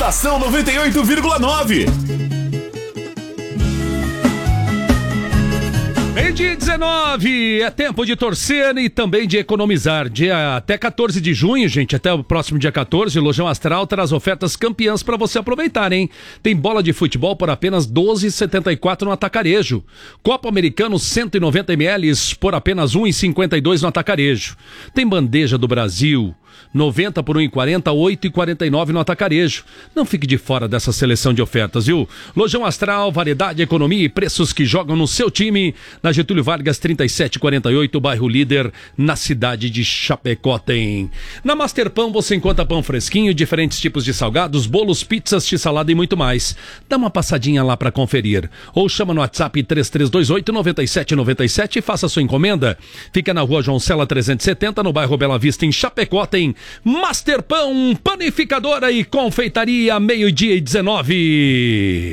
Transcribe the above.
Estação 98,9. Meio-dia 19, é tempo de torcer e também de economizar. Até 14 de junho, gente, até o próximo dia 14, o Lojão Astral traz ofertas campeãs para você aproveitar, hein? Tem bola de futebol por apenas R$ 12,74 no Atacarejo. Copo Americano 190 ml por apenas R$ 1,52 no Atacarejo. Tem bandeja do Brasil 90 por R$ 1,40, R$ 8,49 no Atacarejo. Não fique de fora dessa seleção de ofertas, viu? Lojão Astral, variedade, economia e preços que jogam no seu time. Na Getúlio Vargas 3748, bairro Líder, na cidade de Chapecó tem. Na Master Pão você encontra pão fresquinho, diferentes tipos de salgados, bolos, pizzas, x-salada e muito mais. Dá uma passadinha lá para conferir. Ou chama no WhatsApp 3328-9797 e faça sua encomenda. Fica na rua João Cela 370, no bairro Bela Vista, em Chapecó tem Master Pão, panificadora e confeitaria, meio-dia e 19.